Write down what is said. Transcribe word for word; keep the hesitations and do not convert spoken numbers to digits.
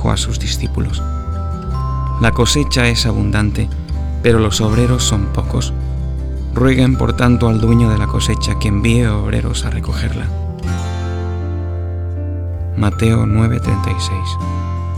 dijo a sus discípulos: «La cosecha es abundante, pero los obreros son pocos. Rueguen por tanto al dueño de la cosecha que envíe obreros a recogerla». Mateo nueve treinta y seis.